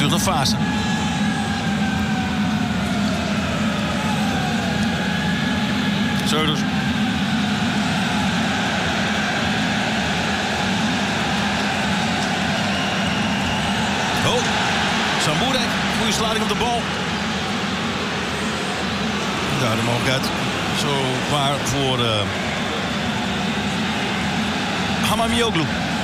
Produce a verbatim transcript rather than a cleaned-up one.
terug naar Fase. Zeuders. Oh, Samboerek. Goede sluiting op de bal. Daar de mogelijkheid. Zo klaar voor uh, Hamamioglu.